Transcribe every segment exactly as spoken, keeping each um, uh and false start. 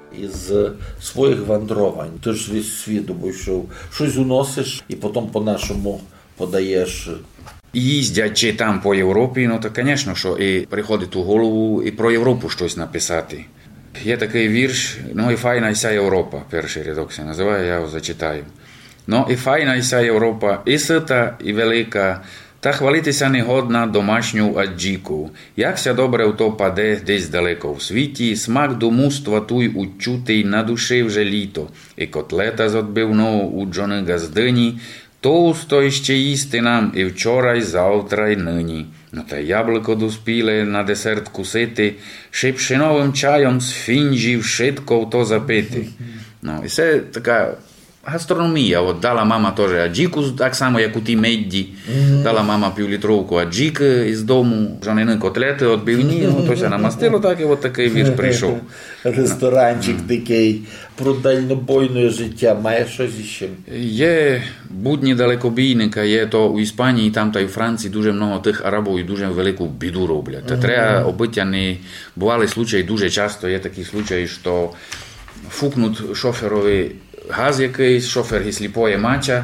із своїх вандровань. Ти ж весь світ обійшов. Щось уносиш і потім по-нашому подаєш. Їздячи там по Європі, ну то, звісно, що і приходить у голову і про Європу щось написати. Є такий вірш, ну і файна ся Європа, перший рядок се називає, я його зачитаю. Ну і файна ся Європа, і сита, і велика, та хвалитися не годна домашню аджіку. Якся добре у то паде десь далеко в світі, смак домуства туй учутий на душі вже літо. І котлета з отбивного у Джони Газдині, товсто ще їсти нам і вчора, і завтра, і нині. Ну та яблуко доспіле на десерт кусити, ще пшеновим чаєм з фінджів шитко в то запити. Ну, і це така гастрономія. От дала мама теж аджіку, так само, як у тій медді. Mm-hmm. Дала мама півлітровку аджіки із дому, жонини котлети відбивні, ну, то ся намастило так, і от такий вірш прийшов. Ресторанчик mm. такий про дальнобойне життя. Має щось іще? Є будні далекобійника, є то у Іспанії, там та й у Франції дуже много тих арабів і дуже велику біду роблять. Та mm-hmm. треба обиття не бували случаї, дуже часто є такі случаї, що фукнуть шоферові газ якийсь, шофер і сліпоє мача,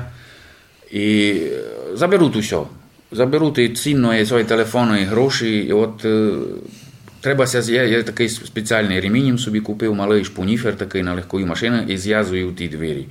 і заберуть усе. Заберуть і цінно, і свої телефони, і гроші, і от е, треба, я, я такий спеціальний ремінь собі купив, малий шпуніфер такий на легкої машини, і зв'язую ті двері.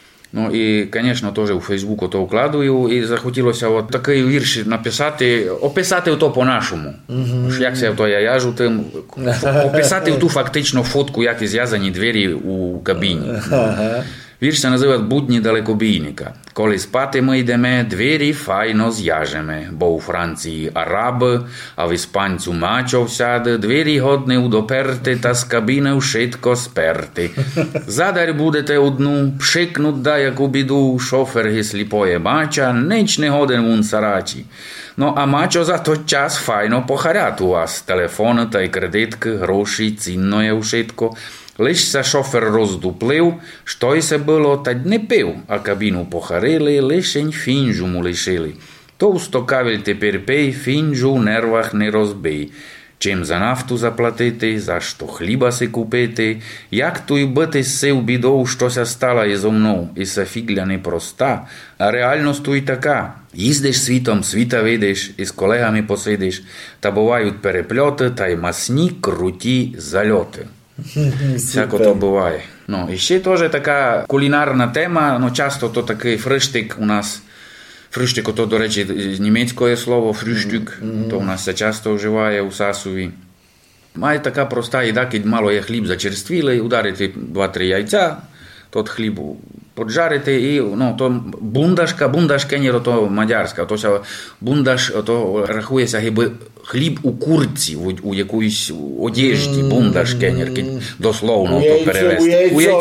Ну і, звісно, теж у Фейсбуку то вкладую, і захотілося от такий вірш написати, описати то по-нашому. Mm-hmm. Як це то я яжу тим, описати ту фактично фотку, як і зв'язані двері у кабіні. Mm-hmm. Вірш се називає «Будні далекобійника». Коли спати ми йдемо, двері файно з'яжеме, бо у Франції араб, а в іспанцю мачо всяде, двері годне удоперти та з кабіни вшитко сперти. Задар будете одну, пшикнуть да як у біду, шофер гі сліпоє мача, ніч не годен вун сарачі. Ну, а мачо за той час файно похарят у вас, телефони та й кредитки, гроші, цінноє вшитко. Лиш се шофер роздуплив, що й се було, та й не пив, а кабіну похарили, лишень фінжу му лишили. Товсто кавель тепер пей, фінжу в нервах не розбий. Чим за нафту заплатити, за що хліба си купити, як ту й бити сив бідов, що ся стала і зо мною, і се фігля непроста, а реальність ту й така. Їздиш світом, світа видиш, і з колегами посидиш, та бувають перепльоти, та й масні круті зальоти. Всяко то буває. Ну, і ще теж така кулінарна тема, ну, часто то такий фриштик у нас, фриштик, то, до речі, німецьке слово фрühstück, mm-hmm. то у нас це часто вживає у Сасові. Має така проста їда, коли мало є хліб зачерствілий, ударити два-три яйця, тот хліб поджарити, і, ну, то бундашка, бундашкенір, то мадярська, то бундаш, то рахується, гиби хліб у курці, у, у якоїсь одежді, бундашкенір, дословно то перевести. У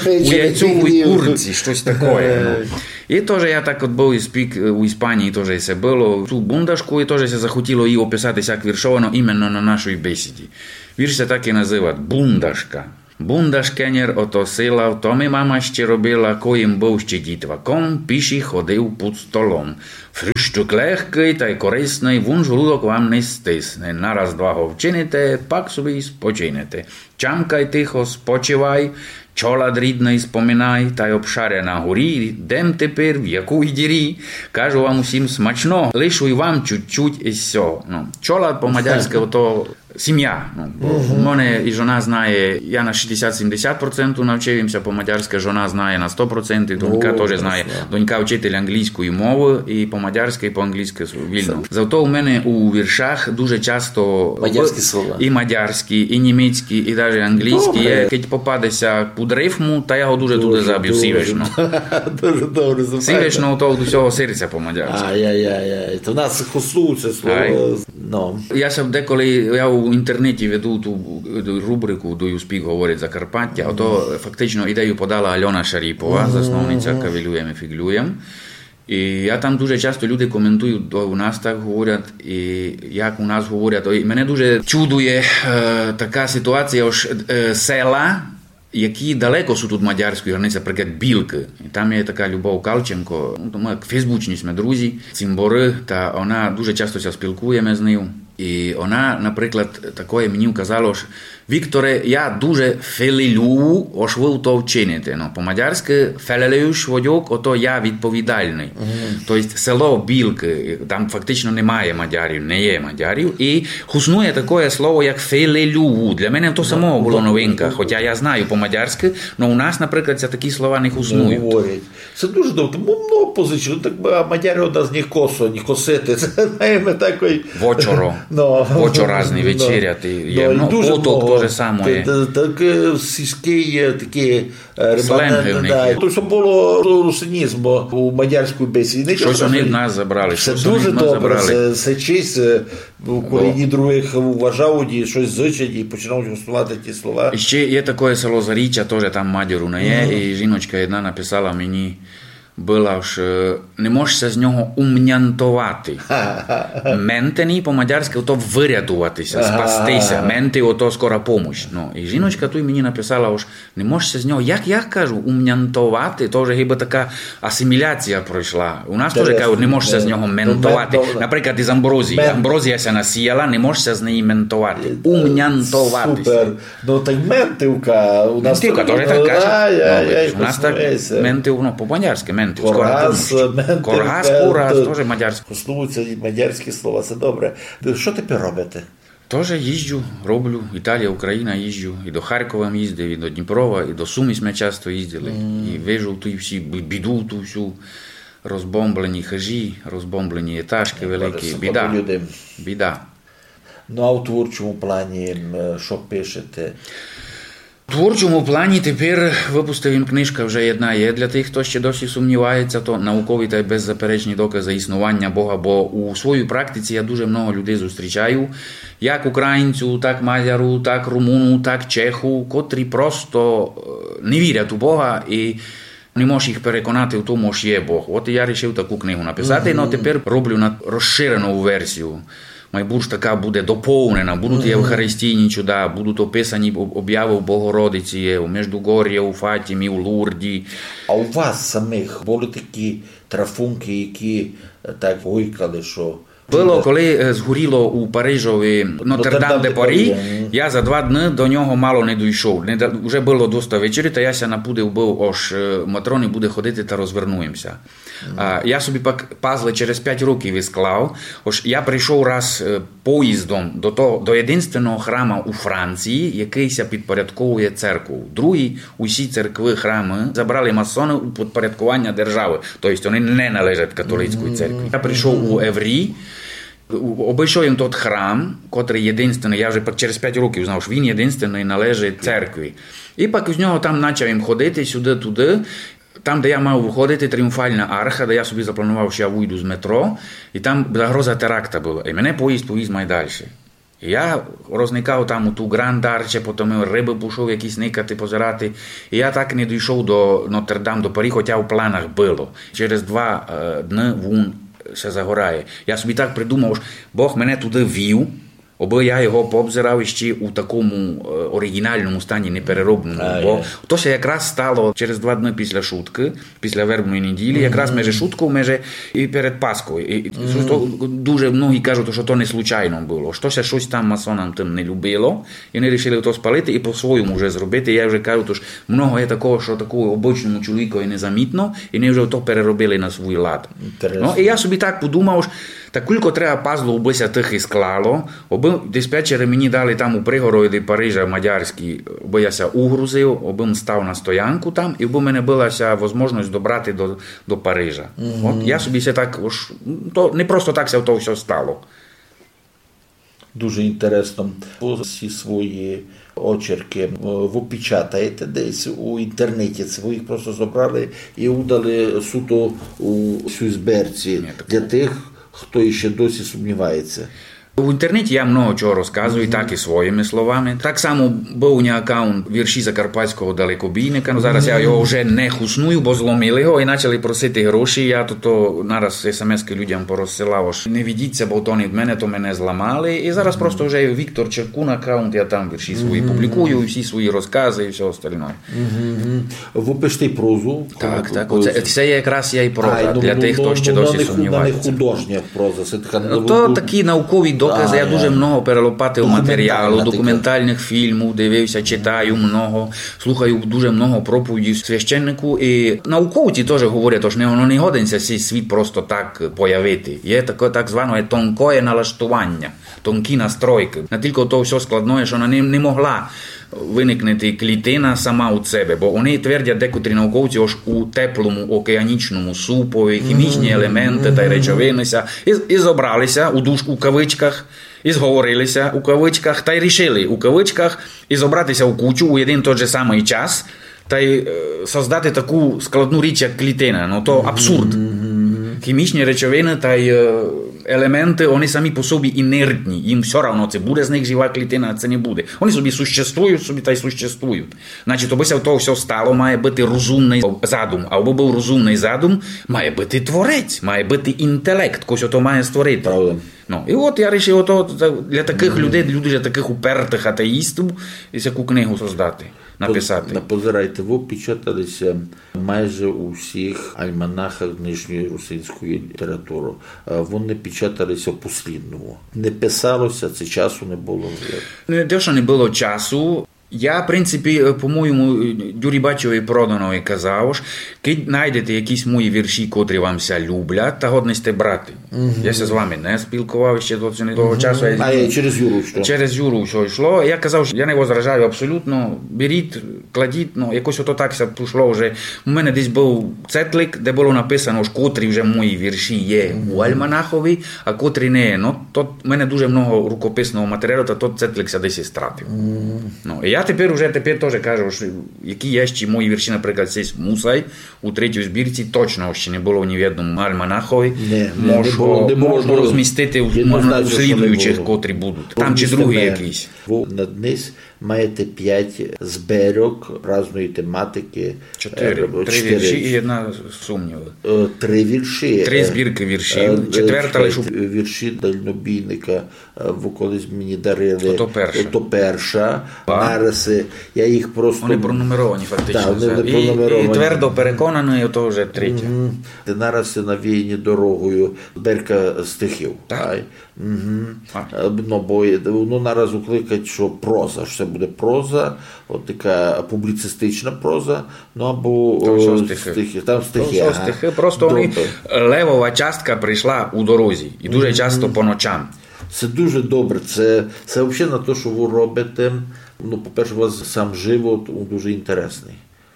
яйцовій курці, щось таке. Ну. І теж я так от був і спік у Іспанії, теж це було цю бундашку, і теж се захотіло її описати як віршовано іменно на нашій бесіді. Вірш се так і називає «Бундашка». Бундашкенір ото сила, то ми мама ще робила, коїм був ще дітваком, піші ходив під столом. Фрühstück легкий та й корисний, вун жлудок вам не стисне. Нараз-два го вчините, пак собі спочинете. Чамкай тихо, спочивай, чолад рідний споминай, та й обшаря на горі, дем тепер в яку й дірі. Кажу вам усім смачно, лишу й вам чуть-чуть і сьо. Ну, чолад по-мадярськи ото сім'я. Ну, бо мене і жона знає, я на шістдесят-сімдесят відсотків навчився по-мадярськи, жона знає на сто відсотків, донька теж знає. Донька вчитель англійської мови і по-мадярськи, і по-англійськи вільно. Зато у мене у віршах дуже часто мадярські слова. І мадярські, і німецькі, і навіть англійські. Є, коли попадеться під рифму, та я його дуже туди заб'ю, сівешно. Дуже добре запам'ятаю. Сівешно то до всього серця по-мадярськи. Ай-яй-яй, то в нас хосу це слово. No. Я ще деколи, я у інтернеті веду ту рубрику «Do you speak?» говорить Закарпаття, mm-hmm. ото фактично ідею подала Альона Шаріпова, mm-hmm. засновниця «Кавелюєм і фіглюєм». І я там дуже часто люди коментують, то у нас так говорять, і як у нас говорять. І мене дуже чудує е, така ситуація, що е, села, які далеко sú тут мадярської границі, наприклад, Білки. І там є така Любов Калченко, ну, ми фейсбучні ми друзі, Цимбори, та вона дуже часто ся спілкуємо з нею. І вона, наприклад, такое мені вказала, що Вікторе, я дуже фелелю, ось ви то вчините. Ну, по-мадярськи фелелюш водюк, ото я відповідальний. Mm-hmm. Тобто село Білки, там фактично немає мадярів, не є мадярів. І хуснує таке слово, як фелелю. Для мене то самого було новинка, хоча я знаю по-мадярськи, але у нас, наприклад, це такі слова не хуснують. Не це дуже добре. Много позичено, так а мадяри одна з них косо, не косити. Це, знаємо, такий... Вочоро. No. Вочоразні вечеряти. Є, No, ну, дуже поток теж саме. Так сільський такі сленги в них є. То, що було русинізм у мадярській бесіді. Щось вони в нас забрали. Це дуже добре. Це, це честь. Коли ні других вважають, і щось зичать, і починають гостувати ті слова. І ще є таке село Заріччя, теж там мадяру не є, mm-hmm. і жіночка одна написала мені, була, що не можешся з нього умнянтувати. Ментені по-мадярськи ото вирятуватися, спастися. Менти ото скора помощь. Ну, і жіночка тут мені написала, що не можешся з нього, як я кажу, умнянтувати, то вже хіба така асиміляція пройшла. У нас теж кажуть, не можешся з нього ментувати. Наприклад, із амброзії. Амброзія ся насіяла, не можешся з неї ментувати. Умнянтуватися. Супер. Ну, так ментивка. У нас ментивка теж так каже. У нас так ментивка, по-мадярськи. Коргас, ментив, Коргас, курас, теж мадярське. Послуються мадярські слова, це добре. Що тепер робите? Теж їжджу, роблю. Італія, Україна їжджу. І до Харкова їздив, і до Дніпрова, і до Суміс ми часто їздили. Mm. І вижу ту всі біду, ту всю розбомблені хижі, розбомблені етажки великі. Біда. Біда. Ну, а у творчому плані що пишете? В творчому плані тепер випустив їм книжка вже одна є для тих, хто ще досі сумнівається, то наукові та беззаперечні докази існування Бога, бо у своїй практиці я дуже много людей зустрічаю, як українцю, так мадяру, так румуну, так чеху, котрі просто не вірять у Бога і не можеш їх переконати в тому, що є Бог. От я вирішив таку книгу написати, але mm-hmm. тепер роблю на розширену версію. Майбуж така буде доповнена, будуть євхаристійні чуда, будуть описані обяви в Богородиці, у Междугор'ї, у Фатімі, у Лурді. А у вас самих були такі трафунки, які так гойкали, що... Було, коли згоріло у Парижові Нотр-Дам-де-Парі, я за два дні до нього мало не дійшов. Вже було досить вечері, та я ся напудив був, аж Матрони буде ходити та розвернуємося. Mm. Я собі пазли через п'ять років і склав. Ось я прийшов раз поїздом до того, до єдиного храму у Франції, який ся підпорядковує церкву. Другі усі церкви, храми забрали масони у підпорядкування держави. Тобто вони не належать католицької церкві. Я прийшов у Еврі, обійшов їм тот храм, котрий єдиний, я вже через п'ять років знав, що він єдиний належить церкві. І пак з нього там почав їм ходити сюди-туди. Там, де я мав виходити, тріумфальна арха, де я собі запланував, що я вийду з метро, і там загроза теракта була. І мене поїзд повіз май далі. І я розникав там у ту Гранд-Арче, потім риби пішов якісь никати, позирати. І я так не дійшов до Нотр-Дам, до Парі, хоча в планах було. Через два е, дні він ще загорає. Я собі так придумав, що Бог мене туди вів, аби я його пообзирав ще у такому оригінальному стані, непереробному. А, бо то ще якраз стало через два дні після шутки, після вербної неділі, mm-hmm. якраз меже шутку, меже і перед Паскою. І mm-hmm. то, дуже многі кажуть, що то не случайно було. Що ще щось там масонам тим не любило, і вони вирішили то спалити і по-своєму вже зробити. Я вже кажу, що много є такого, що такого обичному чоловікові незамітно, і вони вже то переробили на свій лад. Ну, і я собі так подумав, так кілько треба пазлу убися тих і склало, аби диспетчери мені дали там у пригороді Парижа мадярській, аби я ся угрузив, аби став на стоянку там, і аби в мене була ся можливість добрати до, до Парижа. Mm-hmm. От я собі ся так, то не просто так ся то все стало. Дуже інтересно. Всі свої очерки ви печатаєте десь у інтернеті, ви їх просто зібрали і удали суто у сюзберці для тих, хто ще досі сумнівається. В інтернеті я много чого розказую, mm-hmm. так і своїми словами. Так само був у мене аккаунт вірші закарпатського далекобійника, але зараз mm-hmm. я його вже не хусную, бо зломили його і почали просити гроші. Я то, то нараз смс-ки людям порозсилав, що не ведіться, бо то не від мене, то мене зламали. І зараз mm-hmm. просто вже Віктор Черкун аккаунт, я там вірші свої mm-hmm. публікую, всі свої розкази і все остальне. Mm-hmm. Ви пишете прозу? Так, так. Це, це якраз я і проза, а, для ну, тих, хто ну, ще досі ну, сумнівається. Не художня проза, це така... То такі наукові докази, а, я дуже я. много перелопатив матеріалу, Документальна документальних фільмів, дивився, читаю много, слухаю дуже много проповідей священнику. І науковці теж говорять, що не, не годиться цей світ просто так появити. Є таке так зване тонке налаштування, тонкі настройки. Не тільки то все складне, що вона не, не могла виникнути клітина сама у себе, бо вони твердять декотрі науковці, ось у теплому океанічному супові хімічні mm-hmm. елементи та речовинися і, і зобралися у душ у кавичках, і зговорилися у кавичках, та й рішили у кавичках і зобратися у кучу у один той же самий час та й е, создати таку складну річ, як клітина. Ну то абсурд. Mm-hmm. Хімічні речовини та й е, елементи, вони самі по собі інертні. Їм все одно, це буде з них жива клітина, а це не буде. Вони собі существують, собі та й существують. Значить, аби того все стало, має бути розумний задум. А аби був розумний задум, має бути творець, має бути інтелект, когось ото має створити. Правда. Ну, і от я вирішив ото, для таких mm-hmm. людей, для таких упертих атеїстів, яку книгу создати, написати. Позирайте, ви печаталися майже у всіх альманахах нижньої русинської літератури. Вони печаталися послідново. Не писалося, це часу не було. Не те, що не було часу. Я, в принципі, по-моєму, Дюрібачеві Проданові казав, що коли знайдете якісь мої вірші, котрі вам ся люблять, та годні сте брати. Uh-huh. Я ся з вами не спілкував ще до цього uh-huh. часу. А я через Юру що? Через Юру що йшло. Я казав, що я не возражаю абсолютно. Беріть, кладіть, ну, якось ото так ся пішло вже. У мене десь був цетлик, де було написано, що котрі вже мої вірші є uh-huh. у Альманахові, а котрі не. Ну, то в мене дуже много рукописного матеріалу, та тот цетлик ся десь і стратив. Uh-huh. Ну, і я тепер уже тепер теж кажу, що які є ще мої вірші, наприклад, цей Мусай у третій збірці, точно ще не було ні в одному Альманахові. Не, можу, не було, не було, можу розмістити в слідуючих, котрі будуть. Там чи другі якісь. Ви на дниз маєте п'ять збірок різної тематики. Чотири. Три вірші і одна сумніва. Три вірші. Три збірки віршів. Четверта лише. Вірші дальнобійника ви колись мені дарили. То перша. То перша. Нариси. Я їх просто... Вони пронумеровані фактично. Так, вони і, пронумеровані. І твердо переконаний, то вже третя. Угу. Нариси навіяні дорогою. Збірка стихів. Так. Угу. Ну, бо ну, нараз укликать, що проза, що це буде проза, от така публіцистична проза, ну або там о, стихи. стихи. Там стихи, там ага. стихи. Просто вони, левова частка прийшла у дорозі, і дуже mm-hmm. часто по ночам. Це дуже добре, це, це взагалі на те, що ви робите, ну, по-перше, у вас сам живот дуже інтересний.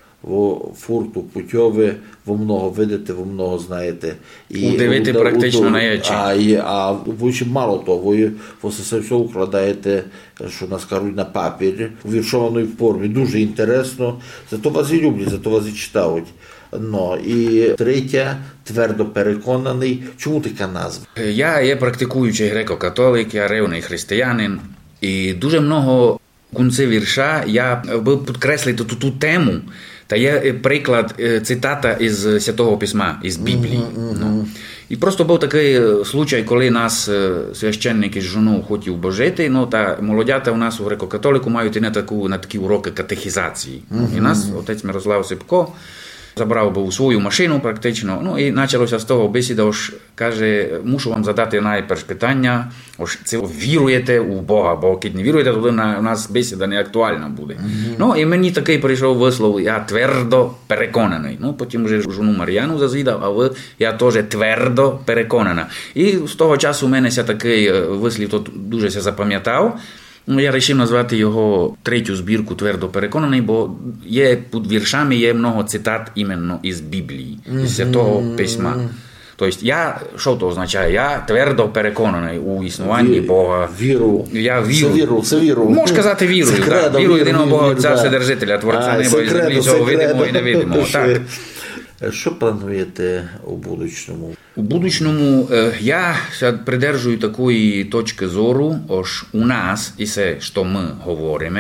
Ви фурту путьові, ви много видите, ви много знаєте. І, удивити у, практично на ячі. А, і, а ви ще мало того, ви, ви все все укладаєте, що нас кажуть, на папір, у віршованій формі. Дуже інтересно. Зато вас і люблять, зато вас і читають. Ну, і третя, твердо переконаний. Чому така назва? Я є практикуючий греко-католик, я ревний християнин. І дуже много в кінці вірша я би підкреслити ту, ту тему. Та є приклад, цитата із Святого Письма, із Біблії. Uh-huh, uh-huh. Ну. І просто був такий случай, коли нас священник із жоною хотів божити, ну, та молодята у нас у греко-католику мають і на, таку, на такі уроки катехізації. Uh-huh. І нас отець Мирослав Сипко забрав би у свою машину практично, ну і почалося з того бесіда, ось каже, мушу вам задати найперш питання, ось це віруєте у Бога, бо коли не віруєте, тоді у нас бесіда не актуальна буде. Mm-hmm. Ну і мені такий прийшов вислов, я твердо переконаний. Ну потім вже жону Мар'яну зазвідав, а ви, я теж твердо переконана. І з того часу у мене такий вислів тут дуже ся запам'ятав. Ну, я вирішив назвати його третю збірку «Твердо переконаний», бо є під віршами є много цитат іменно із Біблії, із Святого Письма. Тобто, я, що то означає? Я твердо переконаний у існуванні Ві, Бога. Віру. Я віру. Це віру, це віру. Можеш казати вірую. Віру, віру єдиного Бога, Отця Вседержителя, Творця неба і землі, цього видимого і невидимого. Так. Що плануєте у будучному? У будучному я придержую такої точки зору, ось у нас, і все, що ми говоримо,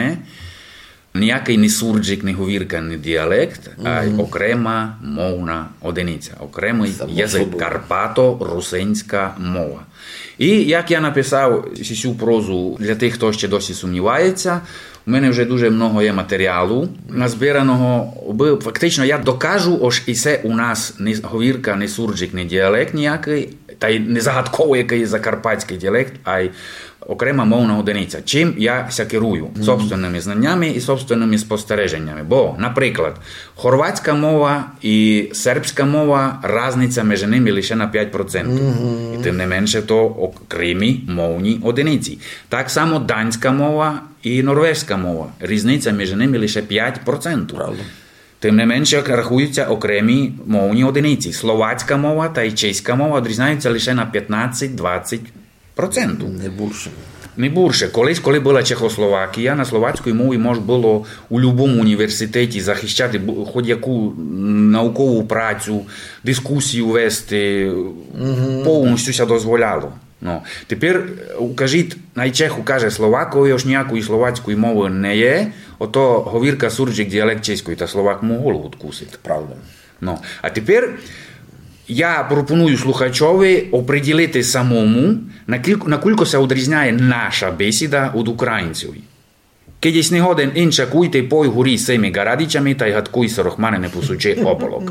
ніякий не суржик, не говірка, не діалект, а mm-hmm. окрема мовна одиниця, окремий язик, карпато-русинська мова. І як я написав цю прозу для тих, хто ще досі сумнівається, у мене вже дуже много є матеріалу назбираного. Фактично я докажу, ось і це у нас не говірка, не суржик, не діалект ніякий, та й не загадково, який є закарпатський діалект, а й окрема мовна одиниця. Чим я ся керую? Mm-hmm. Собственними знаннями і собственними спостереженнями. Бо, наприклад, хорватська мова і сербська мова, різниця між ними лише на п'ять відсотків. Mm-hmm. І тим не менше, то окремі мовні одиниці. Так само данська мова і норвезька мова. Різниця між ними лише п'ять відсотків. Правда. Тим не менше, рахуються окремі мовні одиниці. Словацька мова та й чеська мова відрізняються лише на п'ятнадцять-двадцять відсотків. Не більше. Не більше. Колись, коли була Чехословакія, на словацькій мові можна було у будь-якому університеті захищати хоч яку наукову працю, дискусію вести, угу. повністю ся дозволяло. No. Тепер укажіть, найчеху каже Словакові, аж ніякої словацької мови не є, ото говірка суржик діалект чеської, та словак му голову откусить. Правда. No. А тепер я пропоную слухачові оприділити самому, накільки се відрізняє наша бесіда від українців. Кедесь не годен інша куйте пой гурі з цими гарадичами, та й гадкуй сорохмане не посуче ополок.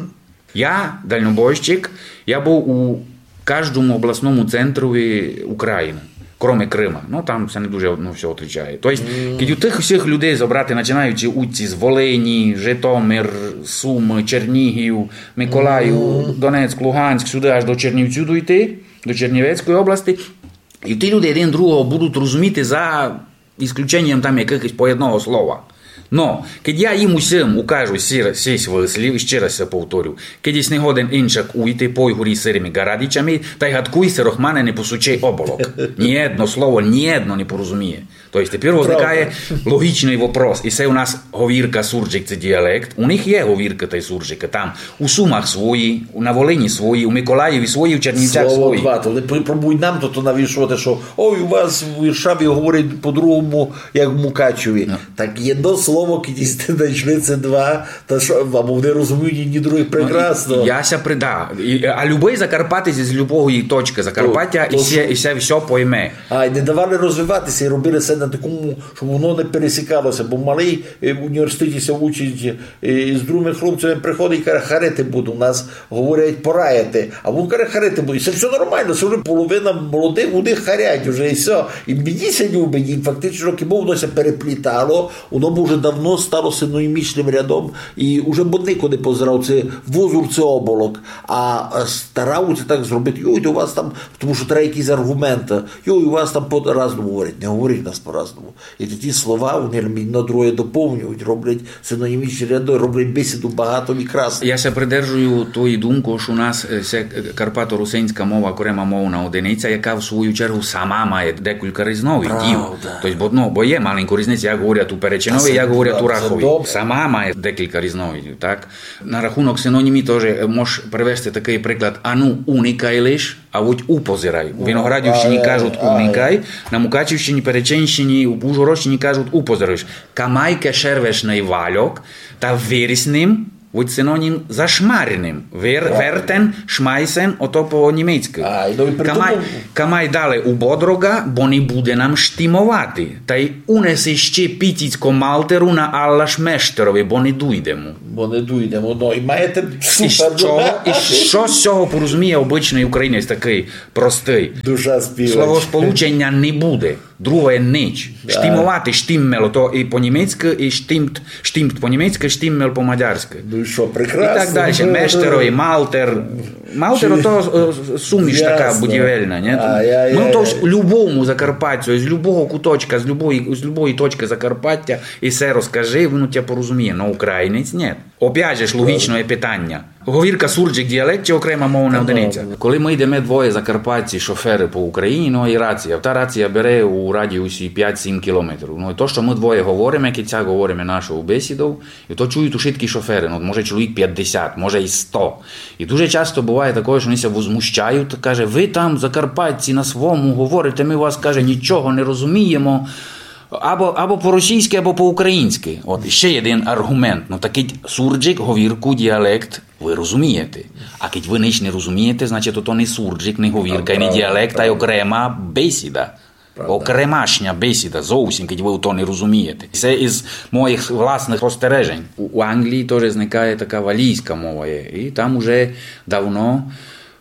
Я, дальнобойщик, я був у кожному обласному центрові України, кроме Крима. Ну, там це не дуже ну, все отличає. Тобто, mm. коли у тих всіх людей забрати, починаючи утці з Волині, Житомир, Суми, Чернігів, Миколаїв, mm. Донецьк, Луганськ, сюди аж до Чернівцю дойти, до Чернівецької області, і ті люди один другого будуть розуміти за ісключенням там якихось по одного слова. Но, коли я їм усім укажу сість вислів, ще раз я повторю, кедесь не годен інчак уйти пой гурі сирими гарадичами, та й гадкуй сирохмане не посучей оболок. Ні одно слово, ні одно не порозуміє. Тобто тепер виникає логічний вопрос. І це у нас говірка, суржик, це діалект. У них є говірка та й суржика. Там у Сумах свої, на Волині свої, у Миколаєві свої, у Чернівцях Слово свої. Два, то пробуй нам то, то навішувати, що ой, у вас в Варшаві говорять по-другому, як в Мукачеві. No. Так єдно слово, коли сте знайшли це два, та що, або вони розуміють ні других прекрасно. No, я ся прида. А любий закарпатець з любого точки Закарпаття то, то, і, ся, і ся все пойме. А, і не давали розвиватися, і робили все на такому, щоб воно не пересікалося, бо малий в університеті ся учить з другими хлопцями приходить і каже, харити буду, у нас говорять пораяти, а він каже, харити буду, і це все нормально, це вже половина молодих, вони харять вже, і все, і мені ся любить, і фактично, коли воно ся переплітало, воно б вже давно стало синонімічним рядом, і вже б ніхто не позирав, це возур, це оболок, а стараються так зробити, йой, у вас там, тому що треба якісь аргументи, йой, у вас там по-разному говорять, не говорить нас по-разному. І ті слова, вони на друге доповнюють, роблять синонімічні ряди, роблять бесіду багато і красно. Я се придержую тої думки, що у нас карпато-русинська мова, окрема мовна одиниця, яка в свою чергу сама має декілька різновидів. Тобто, бо, ну, бо є маленьку різницю, як говорять у Перечинові, як говорять у Рахові. Сама має декілька різновидів, так? На рахунок синонімі теж можеш привести такий приклад, ану уникай лиш, а от упозирай. У Виноградівщині кажуть уникай, на Мукачівщині, Перечинщині, у Ужгородщині кажуть упозираєш. Камайке шервешний вальок та вирісним, от синонім за шмареним. Вер, вертен, шмайсен, ото по-німецьки. Камай, камай дали у бодрога, бо не буде нам штимувати. Та й унеси ще пітіцько малтеру на Аллаш Мештерові, бо не дуйдемо. Бо не дуйдемо, ну, і маєте супер. І що, і що з цього порозуміє обичний українець такий простий? Душа співач. Словосполучення не буде. Друге ніч. Штимувати, штиммел, то і по-німецьки, і штимт, штимт по-німецьки, штиммел по-мадярськи. Ну і що, прекрасно. І так далі. Мештеро і малтер. Малтер, то суміш така будівельна. Ні? А, я, я, Ми то з любому Закарпаттю, з любого куточка, з любої, з любої точки Закарпаття, і все розкажи, воно тебе порозуміє. Но українець – ні. Опять же ж логічне питання. Говірка, суржик, діалект чи окрема мовна одиниця? Коли ми йдемо двоє закарпатці, шофери по Україні, ну і рація. Та рація бере у радіусі п'ять-сім кілометрів. Ну і то, що ми двоє говоримо, як і ця говоримо нашу бесіду, і то чують ушиткі шофери. Ну, може чоловік п'ятдесят, може і сто. І дуже часто буває таке, що вони себе возмущають, каже, ви там, закарпатці, на своєму говорите, ми вас, каже, нічого не розуміємо. Або, або по-російськи, або по-українськи. От ще один аргумент. Ну, такий суржик, говірку, діалект ви розумієте. А коли ви ніч не розумієте, значить, то не суржик, не говірка, не діалект, а й окрема бесіда. Правда. Окремашня бесіда, зовсім, коли ви то не розумієте. Це із моїх власних спостережень. У Англії теж зникає така валійська мова є. І там уже давно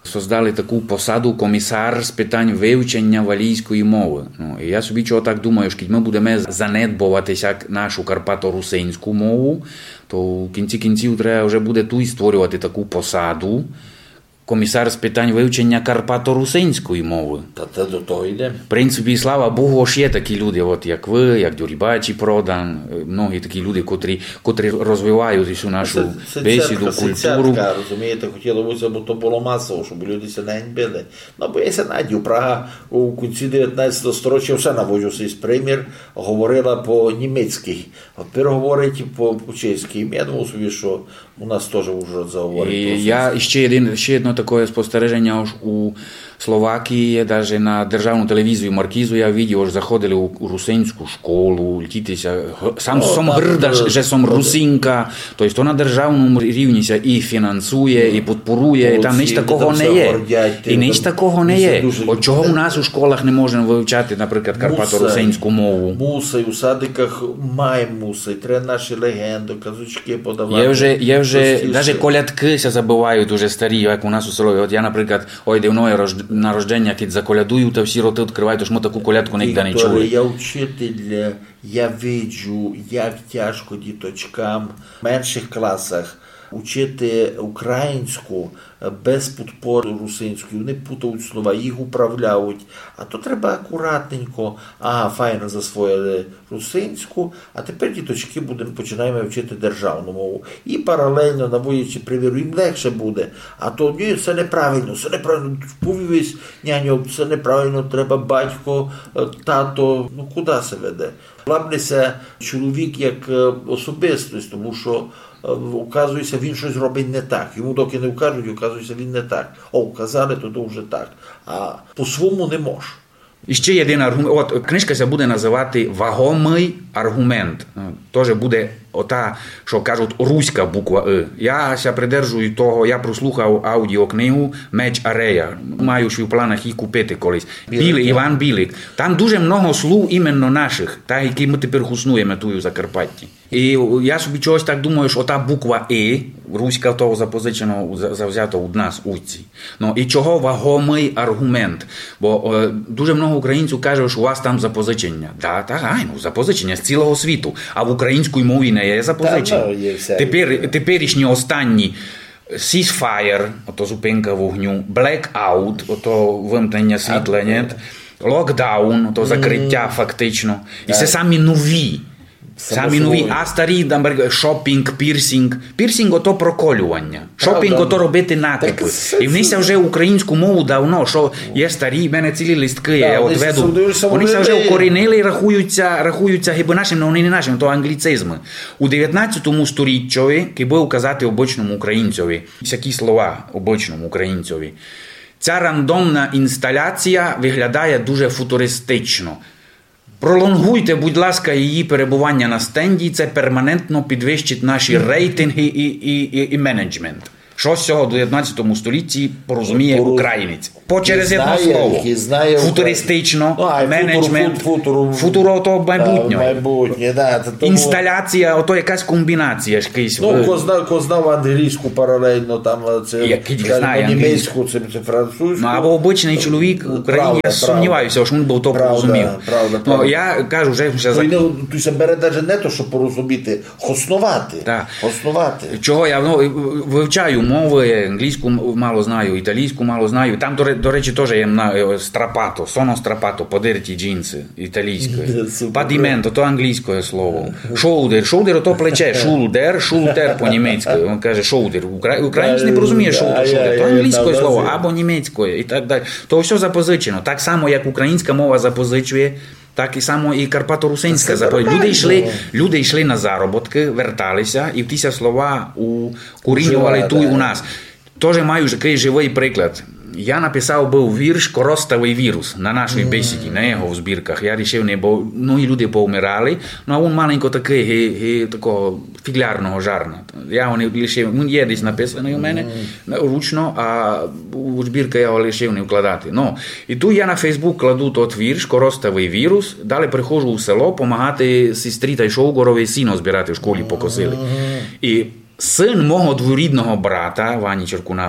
создали таку посаду комісар з питань вивчення валійської мови. Ну, і я собі чого так думаю, що ми будемо занедбуватися нашу карпато-русинську мову, то в кінці кінців треба вже буде тут створювати таку посаду комісар з питань вивчення карпато-русинської мови. Та це до того йде. В принципі, слава Богу, ж є такі люди, от як ви, як Дюрібачі Продан, многі такі люди, котрі, котрі розвивають всю нашу це, це бесіду, цятка, культуру. Цятка, розумієте, хотілося б, то було масово, щоб люди се не ганьбили. Ну, бо я се надію, Прага у кінці дев'ятнадцятого століття все наводжу свій примір, говорила по-німецьки, а тепер говорить по-чеськи. Я думав собі, що у нас теж вже заговорить. І я ще, один, ще одно таке спостереження у Словакії, навіть на державну телевізію Маркізу я бачив, що заходили у, у русинську школу, літитися. Сам О, сам грда, що сам русинка. Тобто то на державному рівні і фінансує, і підпорує, і там ніч такого не є. І ніч такого не є. От чого у нас у школах не можемо вивчати, наприклад, карпато-русинську мову? Мусить, у садиках має мусить, треба наші легенди, казочки подавати. Є вже, є вже, навіть колядки се забувають уже старі, як у нас у селі. От я, наприклад, ой, дивно є народження, кid заколядую, та всі роти відкривають, тож ми таку колядку ніде не чули. Я вчитель, я виджу, як тяжко діточкам в менших класах учити українську без підпори русинської. Вони путають слова, їх управляють. А то треба акуратненько. Ага, файно засвоїли русинську, а тепер діточки будемо, починаємо вчити державну мову. І паралельно, наводячи приміру, їм легше буде. А то ні, все неправильно, все неправильно. Повівись, няню, все неправильно, треба батько, тато. Ну, куди се веде? Ламнеться чоловік як особистість, тому що оказується, він щось робить не так. Йому доки не вкажуть, оказується, він не так. О, вказали, то то вже так. А по-своєму не може. І ще один аргумент. От книжка ся буде називати «Вагомий аргумент». Теж буде ота, що кажуть, руська буква «и». Я ся придержую того, я прослухав аудіокнигу «Меч Арея». Маю ще в планах її купити колись. Білик, Іван Білик. Там дуже много слів іменно наших, так, які ми тепер хуснуємо тут у Закарпатті. І я собі чогось так думаю, що ота буква «и», руська того запозичено, завзято у нас, уці. Ну, і чого вагомий аргумент? Бо е, дуже много українців каже, що у вас там запозичення. Да, так, ай, ну, запозичення з цілого світу. А в українській мові не є запозичення. Тепер, теперішні останні ceasefire, ото зупинка вогню, blackout, ото вимкнення світла, ні? Локдаун, ото закриття фактично. І це самі нові. Самі нові, а старі, шопінг, пірсінг. Пірсінг – ото проколювання. Шопінг – ото робити накипи. І внися вже українську мову давно, що є старі, в мене цілі листки, я от веду. Вони вже укорінили і рахуються, рахуються гиби нашим, але вони не нашим, то англіцизми. У дев'ятнадцятому сторіччі, киби казати обичному українцеві, всякі слова обичному українцеві, ця рандомна інсталяція виглядає дуже футуристично. Пролонгуйте, будь ласка, її перебування на стенді, це перманентно підвищить наші рейтинги і, і, і, і менеджмент. Що з цього в дев'ятнадцятому столітті порозуміє українець? По через одне слово. Знає, футуристично, ну, менеджмент, футуру, футуро то майбутнього. Майбутнє, да, тому... Інсталяція, ото якась комбінація. Якийсь... Ну, хто знав, хто знав англійську паралельно, там, це, знає, німецьку, це, це французьку. Ну, або обичний чоловік в Україні, я сумніваюся, що він був то порозумів. Правда, правда. Ну, я кажу, вже... вже... Ну, ти се бере навіть не то, щоб порозуміти, хоснувати. Так. Хоснувати. Чого я ну, вивчаю мови, англійську мало знаю, італійську мало знаю. Там, до, до речі, теж є страпато, соно страпато, подерті джинси, італійською. Падіменто, то англійське слово. Шоудер, шоудер, то плече, шулдер, шултер по-німецьки. Він каже шоудер. Українець не порозуміє шоудер, шоудер. То англійське слово, або німецьке, і так далі. То все запозичено. Так само, як українська мова запозичує, так і само і карпато-русинська запозичує. Люди йшли, люди йшли на заробітки, верталися, і в ті слова укорінювали тут у нас. Теж маю такий живий приклад. Я написав був вірш «Коростовий вірус» на нашій бесіді, на його в збірках. Я рішив, не, бо многі люди повмирали, ну а він маленько такий, ге, ге, такого фіглярного жарна. Я його лишив, він є десь написаний у мене ручно, а у збірку я його лишив не вкладати. Ну, і тут я на Фейсбук кладу тот вірш «Коростовий вірус», далі приходжу у село помагати сестрі та Шовгоровій сіно збирати в школі покосили. І син мого дворідного брата, Вані Черкуна,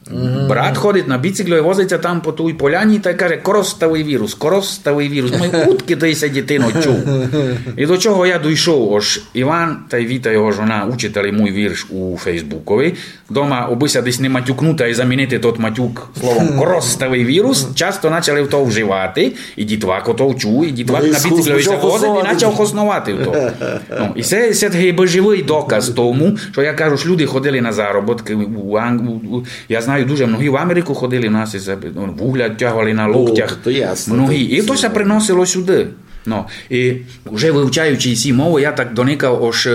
Mm. Брат ходить на біциклі, возиться там по той поляні та каже, коростовий вірус, коростовий вірус. Думаю, утки ти ся дитино чув. І до чого я дійшов, ось Іван, та й Віта його жона, учителі мій вірш у Фейсбукові. Дома обися десь не матюкнути і замінити тот матюк словом коростовий вірус. Часто почали в то вживати, і дітвак ото чув, і дітвак на біциклі ся возить і почав хоснувати в то. Ну, і це, це такий живий доказ тому, що я кажу, що люди ходили на заробітки у Англію. Я знаю, дуже многі в Америку ходили, у нас вугля тягували на локтях. О, ясно, многі. І то все приносило сюди. Ну, і вже вивчаючи ці мови, я так доникав, ось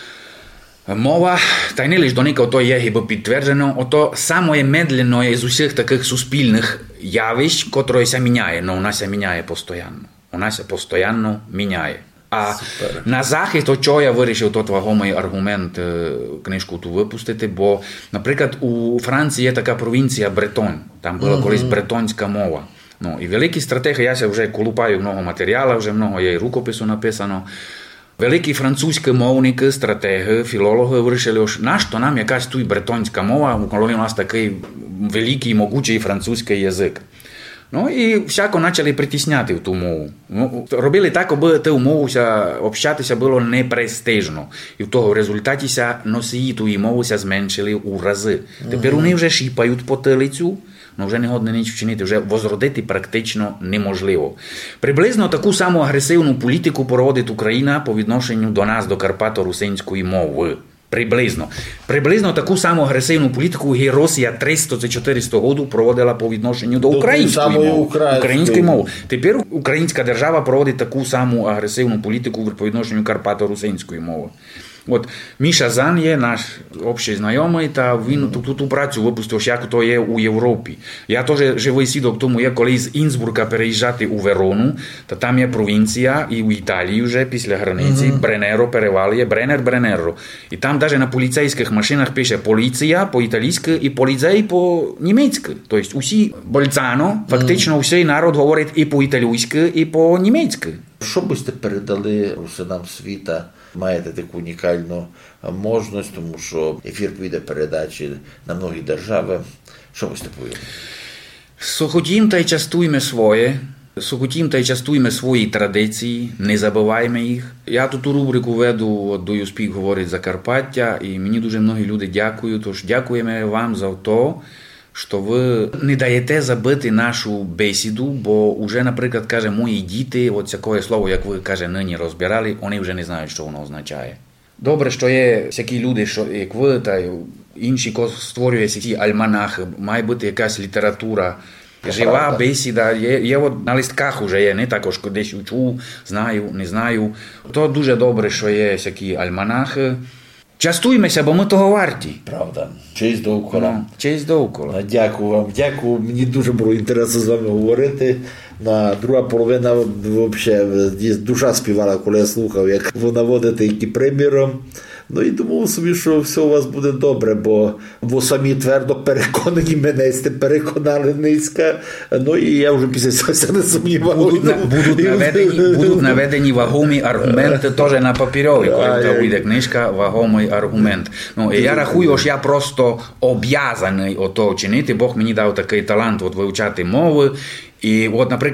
мова, та й не лише доникав, то є хіба підтверджено, ото саме медленно з усіх таких суспільних явищ, котрої ся міняє, но вона ся міняє постійно. Вона ся постійно міняє. А Супер. На захист, от чого я вирішив тот вагомий аргумент книжку ту випустити, бо, наприклад, у Франції є така провінція Бретон, там була mm-hmm. колись бретонська мова. Ну, і великі стратеги, я вже колупаю много матеріалу, вже много є і рукопису написано. Великі французькі мовники, стратеги, філологи вирішили, що нащо нам якась тут бретонська мова, коли у нас такий великий, могучий французький язик. Ну і всяко почали притісняти в ту мову. Ну, робили так, аби ту мову общатися було непрестижно. І в того в результаті носії тої мови зменшили у рази. Тепер вони вже шіпають потилицю, але вже не годно ніч вчинити, вже возродити практично неможливо. Приблизно таку саму агресивну політику проводить Україна по відношенню до нас, до карпато-русинської мови. Приблизно. Приблизно таку саму агресивну політику і Росія триста-чотириста років проводила по відношенню до, до української мови. Української мови. Тепер українська держава проводить таку саму агресивну політику по відношенню карпато-русинської мови. От Міша Зан є наш общий знайомий, та він ту, ту, ту працю випустив, як то є у Європі. Я теж живий свідок тому є, коли з Інсбурга переїжджати у Верону, та там є провінція, і у Італії вже після границі, mm-hmm. Бренеро перевал є, Бренер, Бренеро. І там навіть на поліцейських машинах пише поліція по-італійськи і поліцей по-німецьки. Тобто усі Больцано, фактично mm-hmm. усій народ говорить і по-італійськи, і по-німецьки. Що б сте передали русинам світа? Маєте таку унікальну можливість, тому що ефір піде передачі на многі держави. Що ви сте повіли? Хотім та й частуйме своє. Хотім та й частуйме свої традиції, не забуваймо їх. Я тут у рубрику веду, от Do You Speak говорить Закарпаття, і мені дуже многі люди дякують, тож дякуємо вам за то, що ви не даєте забити нашу бесіду, бо вже, наприклад, каже, мої діти, от таке слово, як ви, каже, нині розбирали, вони вже не знають, що воно означає. Добре, що є всякі люди, що, як ви, та інші, хто створює ці альманахи, має бути якась література, жива бесіда, є, є от на листках вже є, не також десь учу, знаю, не знаю. То дуже добре, що є всякі альманахи. Частуймося, бо ми того варті. Правда. Честь довкола. Ну, честь довкола. Дякую вам. Дякую. Мені дуже було інтересно з вами говорити. На друга половина, взагалі, душа співала, коли я слухав, як ви наводите які приміром. Ну і думав собі, що все у вас буде добре, бо ви самі твердо переконані, мене сте переконали низько. Ну і я вже після цього не сумнівав. Будуть, на, будуть, наведені, будуть наведені вагомі аргументи теж на папірові, коли то вийде книжка «Вагомий аргумент». Ну, і я рахую, що я просто об'язаний ото чинити. Бог мені дав такий талант от, вивчати мови. І от, наприклад,